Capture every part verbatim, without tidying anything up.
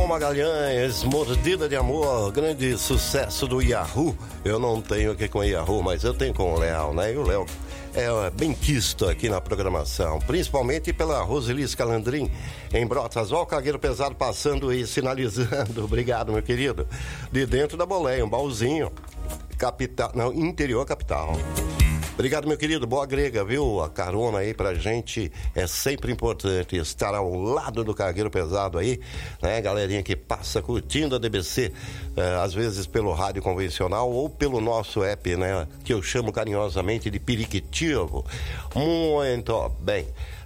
Magalhães, Mordida de Amor, grande sucesso do Yahoo. Eu não tenho aqui com o Yahoo, mas eu tenho com o Léo, né? E o Léo é bem quisto aqui na programação, principalmente pela Roseli Calandrim, em Brotas. Ó, o Cargueiro Pesado passando e sinalizando. Obrigado, meu querido. De dentro da boleia, um baúzinho. Capital, não, interior capital. Obrigado, meu querido. Boa grega, viu? A carona aí pra gente é sempre importante estar ao lado do Cargueiro Pesado aí, né? Galerinha que passa curtindo a D B C, eh, às vezes pelo rádio convencional ou pelo nosso app, né? Que eu chamo carinhosamente de Periquitivo. Muito bem.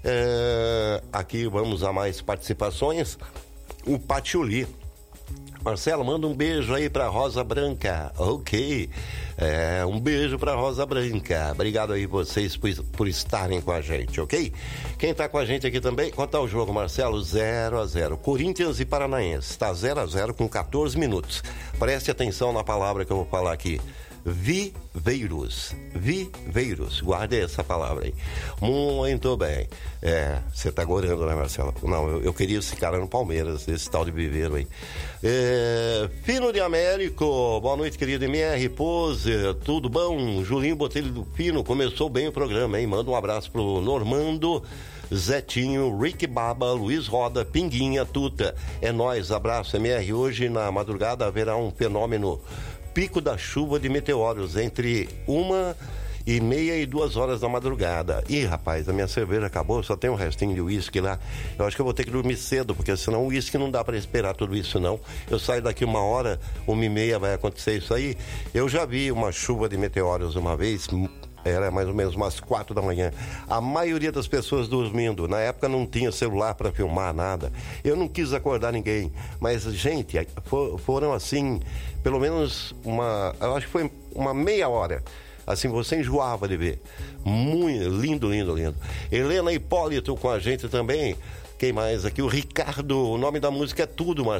Eh, aqui vamos a mais participações. O Patiuli. Marcelo, manda um beijo aí pra Rosa Branca. Ok. É, um beijo pra Rosa Branca. Obrigado aí vocês por, por estarem com a gente, ok? Quem tá com a gente aqui também, quanto tá o jogo, Marcelo? zero a zero. Corinthians e Paranaense. Tá zero a zero com catorze minutos. Preste atenção na palavra que eu vou falar aqui. Viveiros. Viveiros. Guarde essa palavra aí. Muito bem. É, você tá gorando, né, Marcelo? Não, eu, eu queria esse cara no Palmeiras, esse tal de viveiro aí. É, Fino de Américo. Boa noite, querido M R Pose. Tudo bom? Julinho Botelho do Fino. Começou bem o programa, hein? Manda um abraço pro Normando, Zetinho, Rick Baba, Luiz Roda, Pinguinha, Tuta. É nóis, abraço, M R. Hoje na madrugada haverá um fenômeno pico da chuva de meteoros entre uma e meia e duas horas da madrugada. Ih, rapaz, a minha cerveja acabou, só tem um restinho de uísque lá. Eu acho que eu vou ter que dormir cedo, porque senão o uísque não dá para esperar tudo isso, não. Eu saio daqui uma hora, uma e meia vai acontecer isso aí. Eu já vi uma chuva de meteoros uma vez. Era mais ou menos umas quatro da manhã. A maioria das pessoas dormindo. Na época não tinha celular para filmar nada. Eu não quis acordar ninguém. Mas, gente, for, foram assim, pelo menos uma... Eu acho que foi uma meia hora. Assim, você enjoava de ver. Muito lindo, lindo, lindo. Helena Hipólito com a gente também. Quem mais aqui? O Ricardo. O nome da música é Tudo, Marcelo.